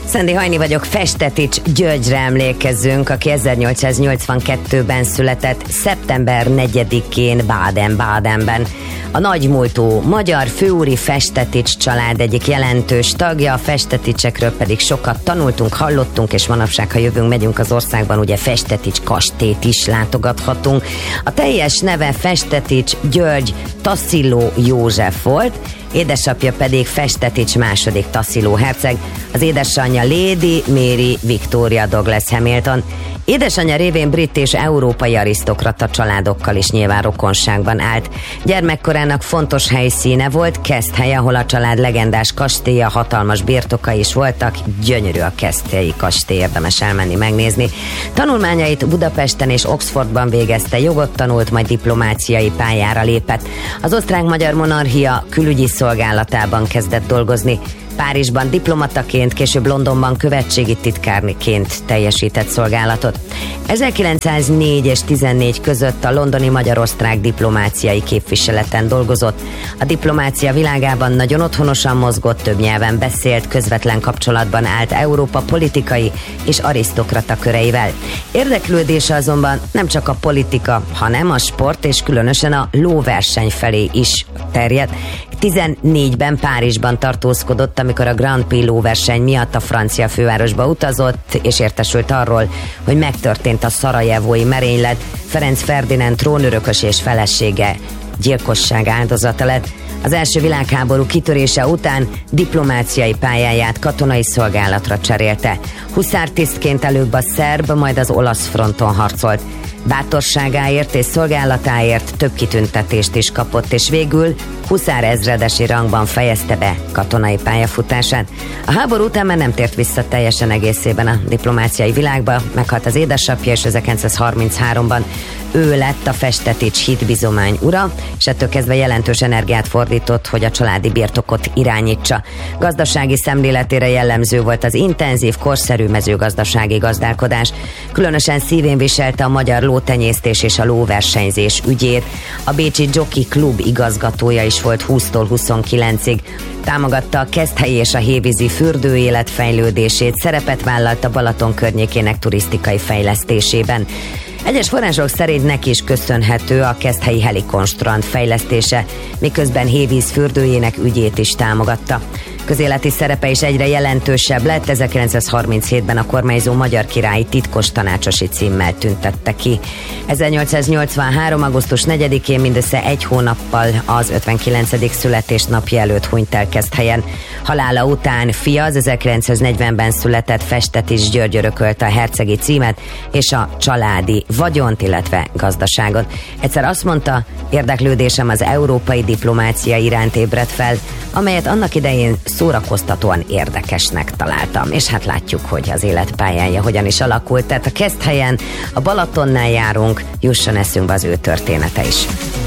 Szendi Hajni vagyok, Festetics Györgyre emlékezzünk, aki 1882-ben született, szeptember 4-én Baden-Badenben. A nagymúltú magyar főúri Festetics család egyik jelentős tagja, a Festetitsekről pedig sokat tanultunk, hallottunk, és manapság, ha jövünk, megyünk az országban, ugye Festetics kastélyt is látogathatunk. A teljes neve Festetics György Tassilo József volt, édesapja pedig Festetics II. Tassilo herceg, az édesanyja Lady Mary Victoria Douglas Hamilton. Édesanyja révén brit és európai arisztokrata családokkal is nyilván rokonságban állt. Gyermekkorának fontos helyszíne volt Keszthely, ahol a család legendás kastélya, hatalmas birtoka is voltak. Gyönyörű a keszthelyi kastély, érdemes elmenni megnézni. Tanulmányait Budapesten és Oxfordban végezte, jogot tanult, majd diplomáciai pályára lépett. Az osztrák-magyar monarchia külügyi szolgálatában kezdett dolgozni. Párizsban diplomataként, később Londonban követségi titkárként teljesített szolgálatot. 1904 és 14 között a londoni magyar-osztrák diplomáciai képviseleten dolgozott. A diplomácia világában nagyon otthonosan mozgott, több nyelven beszélt, közvetlen kapcsolatban állt Európa politikai és arisztokrata köreivel. Érdeklődése azonban nem csak a politika, hanem a sport és különösen a lóverseny felé is terjedt. 14-ben Párizsban tartózkodott, amikor a Grand Prix lóverseny miatt a francia fővárosba utazott, és értesült arról, hogy megtörtént a szarajevói merénylet, Ferenc Ferdinánd trónörökös és felesége gyilkosság áldozata lett. Az első világháború kitörése után diplomáciai pályáját katonai szolgálatra cserélte. Huszártisztként előbb a szerb, majd az olasz fronton harcolt. Bátorságáért és szolgálatáért több kitüntetést is kapott, és végül huszárezredesi rangban fejezte be katonai pályafutását. A háború után már nem tért vissza teljesen egészében a diplomáciai világba, meghalt az édesapja, és 1933-ban ő lett a Festetics hitbizomány ura, és ettől kezdve jelentős energiát fordított, hogy a családi birtokot irányítsa. Gazdasági szemléletére jellemző volt az intenzív, korszerű mezőgazdasági gazdálkodás. Különösen szívén viselte a magyar lótenyésztés és a lóversenyzés ügyét. A bécsi Jockey Klub igazgatója is volt 20-tól 29-ig. Támogatta a keszthelyi és a hévízi fürdőélet fejlődését, szerepet vállalt a Balaton környékének turisztikai fejlesztésében. Egyes források szerint neki is köszönhető a keszthelyi Helikon-strand fejlesztése, miközben Hévíz fürdőjének ügyét is támogatta. Közéleti szerepe is egyre jelentősebb lett, 1937-ben a kormányzó magyar királyi titkos tanácsosi címmel tüntette ki. 1883. augusztus 4-én, mindössze egy hónappal az 59. születésnapja előtt hunyt el Keszthelyen. Halála után fia, az 1940-ben született Festetics György örökölte a hercegi címet és a családi vagyont, illetve gazdaságot. Egyszer azt mondta, érdeklődésem az európai diplomácia iránt ébredt fel, amelyet annak idején szórakoztatóan érdekesnek találtam. És hát látjuk, hogy az életpályája hogyan is alakult. Tehát a Keszthelyen, a Balatonnál járunk, jusson eszünkbe az ő története is.